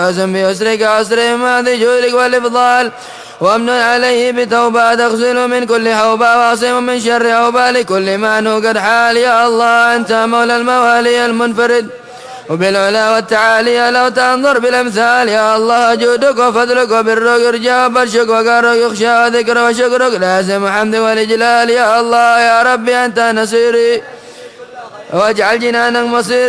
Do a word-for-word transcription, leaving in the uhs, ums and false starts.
واسم بيسرك عسر ما ذي جودك والإفضال وامن عليه بتوبة تغسل من كل حوبة واعصم من شر حوبة لكل ما نوقد حال. يا الله أنت مولى الموالي المنفرد وبالعلا والتعالي لو تنظر بالأمثال. يا الله جودك وفضلك وبرك ارجاء برشك وقرك يخشى ذكر وشكرك لازم حمد والإجلال. يا الله يا ربي أنت نصيري واجعل جنانك مصيري